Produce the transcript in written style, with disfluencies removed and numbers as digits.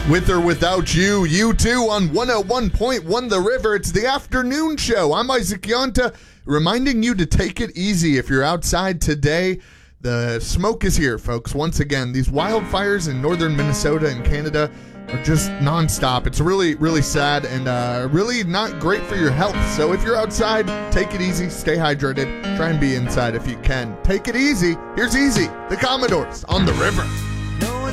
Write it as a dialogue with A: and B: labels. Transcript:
A: With or without you, you too on 101.1 The River. It's the afternoon show. I'm Isaac Yonta, reminding you to take it easy if you're outside today. The smoke is here, folks. Once again, these wildfires in northern Minnesota and Canada are just nonstop. It's really, really sad and really not great for your health. So if you're outside, take it easy, stay hydrated, try and be inside if you can. Take it easy. Here's Easy, the Commodores on The River.